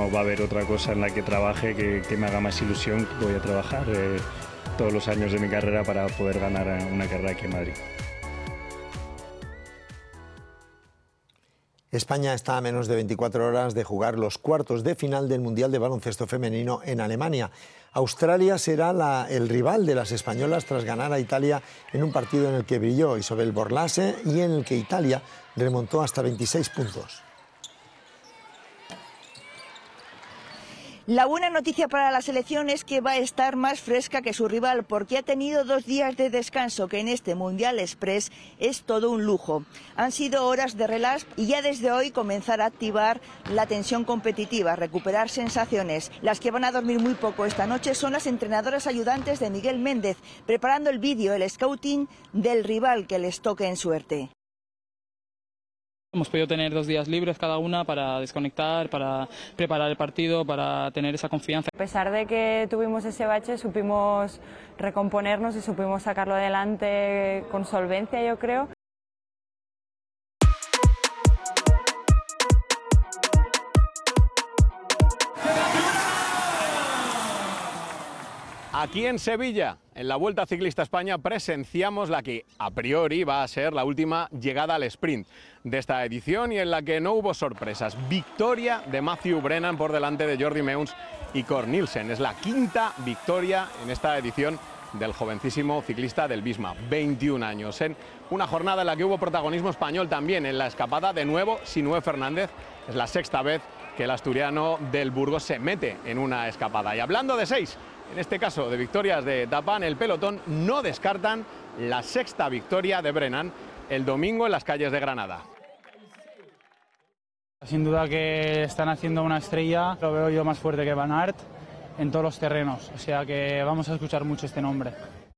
no va a haber otra cosa en la que trabaje que me haga más ilusión. Voy a trabajar todos los años de mi carrera para poder ganar una carrera aquí en Madrid. España está a menos de 24 horas de jugar los cuartos de final del Mundial de Baloncesto Femenino en Alemania. Australia será el rival de las españolas tras ganar a Italia en un partido en el que brilló Isobel Borlase y en el que Italia remontó hasta 26 puntos. La buena noticia para la selección es que va a estar más fresca que su rival porque ha tenido 2 días de descanso, que en este Mundial Express es todo un lujo. Han sido horas de relax y ya desde hoy comenzar a activar la tensión competitiva, recuperar sensaciones. Las que van a dormir muy poco esta noche son las entrenadoras ayudantes de Miguel Méndez, preparando el vídeo, el scouting del rival que les toque en suerte. Hemos podido tener 2 días libres cada una para desconectar, para preparar el partido, para tener esa confianza. A pesar de que tuvimos ese bache, supimos recomponernos y supimos sacarlo adelante con solvencia, yo creo. Aquí en Sevilla, en la Vuelta Ciclista España, presenciamos la que a priori va a ser la última llegada al sprint de esta edición y en la que no hubo sorpresas. Victoria de Matthew Brennan por delante de Jordi Meuns y Cor Nielsen. Es la 5ª victoria en esta edición del jovencísimo ciclista del Visma, 21 años. En una jornada en la que hubo protagonismo español también en la escapada, de nuevo Sinué Fernández. Es la 6ª vez que el asturiano del Burgos se mete en una escapada. Y hablando de 6, en este caso de victorias de etapa en el pelotón, no descartan la 6ª victoria de Brennan el domingo en las calles de Granada. Sin duda que están haciendo una estrella, lo veo yo más fuerte que Van Aert en todos los terrenos, o sea que vamos a escuchar mucho este nombre.